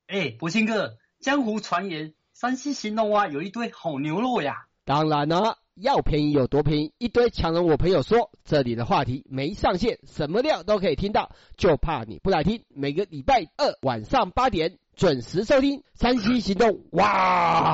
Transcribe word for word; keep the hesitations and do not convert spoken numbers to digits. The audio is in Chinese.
哎，博兴哥，江湖传言山西行动蛙有一堆好牛肉呀。 当然了，要便宜有多便宜，一堆强人我朋友说，这里的话题没上限，什么料都可以听到，就怕你不来听。每个礼拜二晚上八点准时收听山西行动哇。